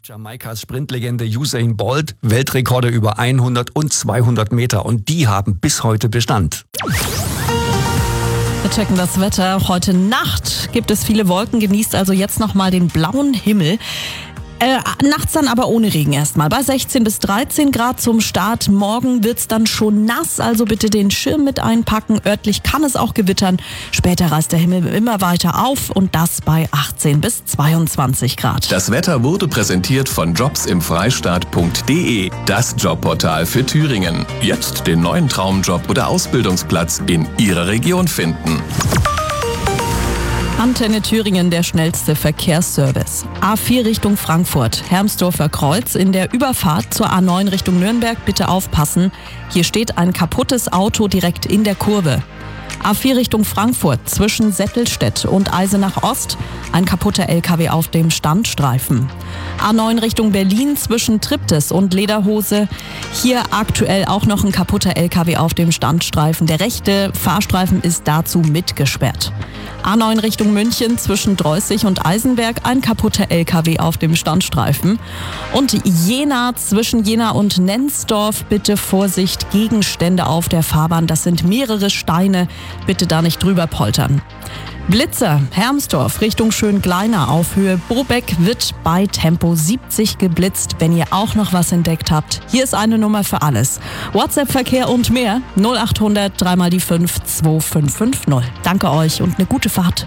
Jamaikas Sprintlegende Usain Bolt, Weltrekorde über 100 und 200 Meter und die haben bis heute Bestand. Wir checken das Wetter. Heute Nacht gibt es viele Wolken, genießt also jetzt nochmal den blauen Himmel. Nachts dann aber ohne Regen erstmal. Bei 16 bis 13 Grad zum Start. Morgen wird's dann schon nass, also bitte den Schirm mit einpacken. Örtlich kann es auch gewittern. Später reißt der Himmel immer weiter auf und das bei 18 bis 22 Grad. Das Wetter wurde präsentiert von jobsimfreistaat.de, das Jobportal für Thüringen. Jetzt den neuen Traumjob oder Ausbildungsplatz in Ihrer Region finden. Antenne Thüringen, der schnellste Verkehrsservice. A4 Richtung Frankfurt, Hermsdorfer Kreuz. In der Überfahrt zur A9 Richtung Nürnberg bitte aufpassen. Hier steht ein kaputtes Auto direkt in der Kurve. A4 Richtung Frankfurt, zwischen Settelstedt und Eisenach Ost, ein kaputter LKW auf dem Standstreifen. A9 Richtung Berlin, zwischen Triptis und Lederhose, hier aktuell auch noch ein kaputter LKW auf dem Standstreifen. Der rechte Fahrstreifen ist dazu mitgesperrt. A9 Richtung München, zwischen Dreußig und Eisenberg, ein kaputter LKW auf dem Standstreifen. Und Jena, zwischen Jena und Nenzdorf, bitte Vorsicht, Gegenstände auf der Fahrbahn. Das sind mehrere Steine, bitte da nicht drüber poltern. Blitzer, Hermsdorf Richtung Schöngleiner auf Höhe Bobeck wird bei Tempo 70 geblitzt. Wenn ihr auch noch was entdeckt habt, hier ist eine Nummer für alles. WhatsApp-Verkehr und mehr 0800 3 mal die 5 2550. Danke euch und eine gute Fahrt.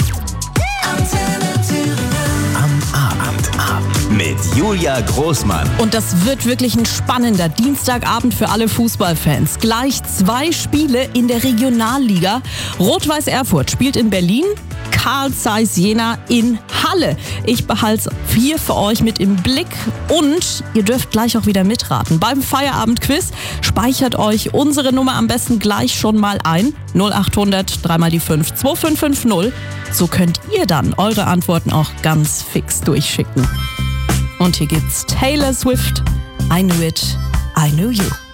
Am Abend mit Julia Großmann. Und das wird wirklich ein spannender Dienstagabend für alle Fußballfans. Gleich 2 Spiele in der Regionalliga. Rot-Weiß Erfurt spielt in Berlin, Carl Zeiss Jena in Halle. Ich behalte es hier für euch mit im Blick und ihr dürft gleich auch wieder mitraten. Beim Feierabend-Quiz speichert euch unsere Nummer am besten gleich schon mal ein. 0800 3 mal die 5 2550. So könnt ihr dann eure Antworten auch ganz fix durchschicken. Und hier gibt's Taylor Swift, I Knew It, I Knew You.